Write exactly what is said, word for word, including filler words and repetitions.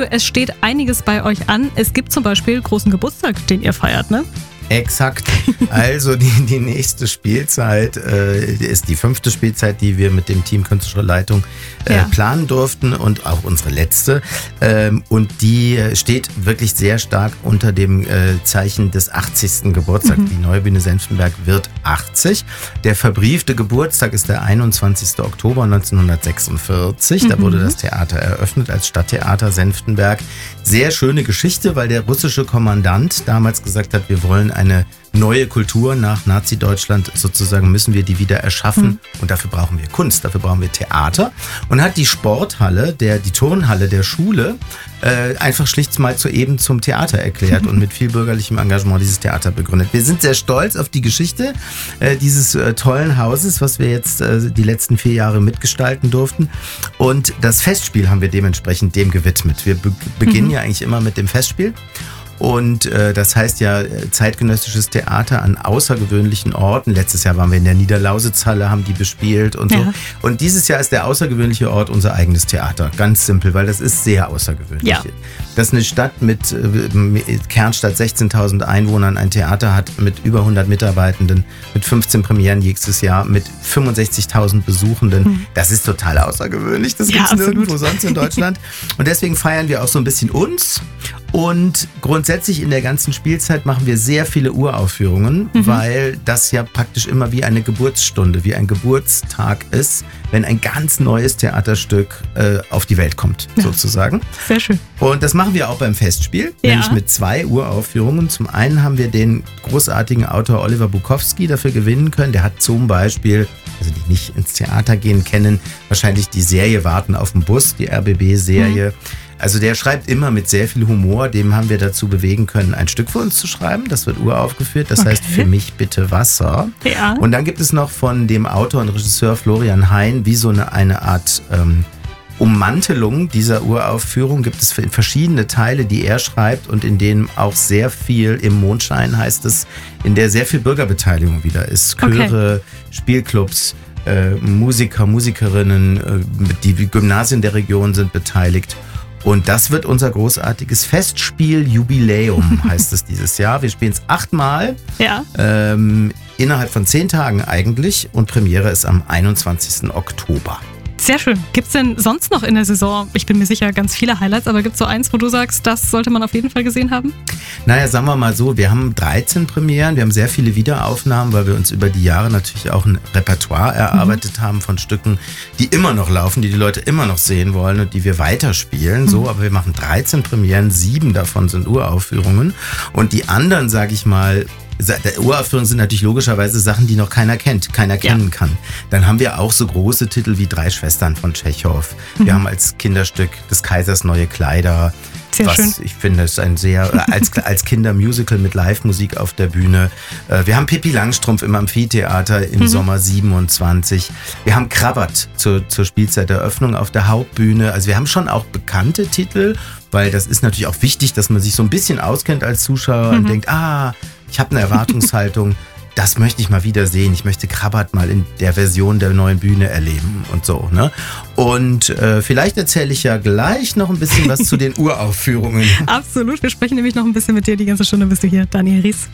Studio. Es steht einiges bei euch an. Es gibt zum Beispiel großen Geburtstag, den ihr feiert, ne? Exakt. Also die, die nächste Spielzeit äh, ist die fünfte Spielzeit, die wir mit dem Team Künstlerische Leitung äh, ja. planen durften und auch unsere letzte. Ähm, und die steht wirklich sehr stark unter dem äh, Zeichen des achtzigsten Geburtstags. Mhm. Die Neue Bühne Senftenberg wird achtzig. Der verbriefte Geburtstag ist der einundzwanzigsten Oktober neunzehnhundertsechsundvierzig. Mhm. Da wurde das Theater eröffnet als Stadttheater Senftenberg. Sehr schöne Geschichte, weil der russische Kommandant damals gesagt hat, wir wollen eine neue Kultur nach Nazi-Deutschland, sozusagen müssen wir die wieder erschaffen. Mhm. Und dafür brauchen wir Kunst, dafür brauchen wir Theater. Und hat die Sporthalle, der, die Turnhalle der Schule äh, einfach schlicht mal zu eben zum Theater erklärt und mit viel bürgerlichem Engagement dieses Theater begründet. Wir sind sehr stolz auf die Geschichte äh, dieses äh, tollen Hauses, was wir jetzt äh, die letzten vier Jahre mitgestalten durften. Und das Festspiel haben wir dementsprechend dem gewidmet. Wir be- beginnen mhm. ja eigentlich immer mit dem Festspiel. Und äh, das heißt ja zeitgenössisches Theater an außergewöhnlichen Orten. Letztes Jahr waren wir in der Niederlausitzhalle, haben die bespielt und so. Ja. Und dieses Jahr ist der außergewöhnliche Ort unser eigenes Theater. Ganz simpel, weil das ist sehr außergewöhnlich. Ja. Dass eine Stadt mit, mit Kernstadt sechzehntausend Einwohnern ein Theater hat mit über hundert Mitarbeitenden, mit fünfzehn Premieren nächstes Jahr, mit fünfundsechzigtausend Besuchenden. Mhm. Das ist total außergewöhnlich. Das gibt es ja, nirgendwo sonst in Deutschland. Und deswegen feiern wir auch so ein bisschen uns. Und grundsätzlich in der ganzen Spielzeit machen wir sehr viele Uraufführungen, mhm. weil das ja praktisch immer wie eine Geburtsstunde, wie ein Geburtstag ist, wenn ein ganz neues Theaterstück äh, auf die Welt kommt, ja. sozusagen. Sehr schön. Und das machen wir auch beim Festspiel, ja. nämlich mit zwei Uraufführungen. Zum einen haben wir den großartigen Autor Oliver Bukowski dafür gewinnen können. Der hat zum Beispiel, also die nicht ins Theater gehen, kennen wahrscheinlich die Serie Warten auf den Bus, die R B B-Serie. Mhm. Also der schreibt immer mit sehr viel Humor, dem haben wir dazu bewegen können, ein Stück für uns zu schreiben. Das wird uraufgeführt, das okay. heißt Für mich bitte Wasser. Ja. Und dann gibt es noch von dem Autor und Regisseur Florian Hein wie so eine, eine Art ähm, Ummantelung dieser Uraufführung. Gibt es verschiedene Teile, die er schreibt und in denen auch sehr viel im Mondschein heißt es, in der sehr viel Bürgerbeteiligung wieder ist. Chöre, okay. Spielclubs, äh, Musiker, Musikerinnen, äh, die Gymnasien der Region sind beteiligt. Und das wird unser großartiges Festspiel-Jubiläum, heißt es dieses Jahr. Wir spielen es achtmal, ja. ähm, innerhalb von zehn Tagen eigentlich. Und Premiere ist am einundzwanzigsten Oktober. Sehr schön. Gibt es denn sonst noch in der Saison, ich bin mir sicher, ganz viele Highlights, aber gibt es so eins, wo du sagst, das sollte man auf jeden Fall gesehen haben? Naja, sagen wir mal so, wir haben dreizehn Premieren, wir haben sehr viele Wiederaufnahmen, weil wir uns über die Jahre natürlich auch ein Repertoire erarbeitet mhm. haben von Stücken, die immer noch laufen, die die Leute immer noch sehen wollen und die wir weiterspielen. Mhm. So, aber wir machen dreizehn Premieren, sieben davon sind Uraufführungen und die anderen, sage ich mal, der Uraufführungen sind natürlich logischerweise Sachen, die noch keiner kennt, keiner kennen ja. kann. Dann haben wir auch so große Titel wie Drei Schwestern von Tschechow. Mhm. Wir haben als Kinderstück des Kaisers neue Kleider. Sehr was schön. Ich finde, es ist ein sehr, als, als Kindermusical mit Live-Musik auf der Bühne. Wir haben Pippi Langstrumpf im Amphitheater im mhm. Sommer siebenundzwanzig. Wir haben Krabbert zur, zur Spielzeiteröffnung auf der Hauptbühne. Also wir haben schon auch bekannte Titel, weil das ist natürlich auch wichtig, dass man sich so ein bisschen auskennt als Zuschauer mhm. und denkt, ah, ich habe eine Erwartungshaltung, das möchte ich mal wieder sehen. Ich möchte Krabbert mal in der Version der neuen Bühne erleben und so. Ne? Und äh, vielleicht erzähle ich ja gleich noch ein bisschen was zu den Uraufführungen. Absolut, wir sprechen nämlich noch ein bisschen mit dir. Die ganze Stunde bist du hier, Daniel Ries.